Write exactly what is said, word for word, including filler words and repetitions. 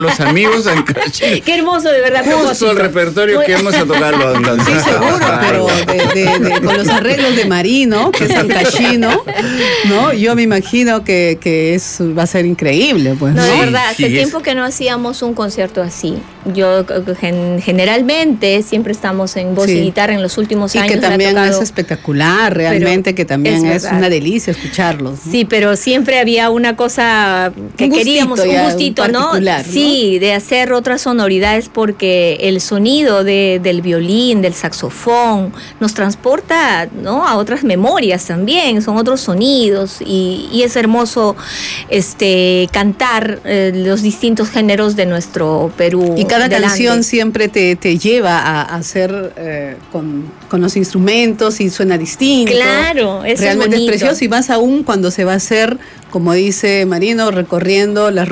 los amigos ancashino. Qué hermoso, de verdad. Justo el repertorio Muy... que vamos a tocar los Sí, seguro, pero de, de, de, con los arreglos de Marino, que es ancashino, ¿no? Yo me imagino que, que es, va a ser increíble, pues. No, ¿no? de verdad, hace sí, tiempo es... que no hacíamos un concierto así. Yo gen, generalmente siempre estamos en voz sí. y guitarra en los últimos y años. Y que también tocado, es espectacular, realmente, que también es, es una delicia escucharlos, ¿no? Sí, pero siempre había una cosa que un queríamos, un ya, gustito, un ¿no? ¿no? Sí, de hacer otras sonoridades porque el sonido de, del violín, del saxofón, nos transporta, ¿no?, a otras memorias también, son otros sonidos y, y es hermoso este cantar eh, los distintos géneros de nuestro Perú. Y cada delante. canción siempre te, te lleva a, a hacer eh, con, con los instrumentos y suena distinto. Claro, eso realmente es bonito. Es precioso y más aún cuando se va a hacer, como dice Marino, recorriendo las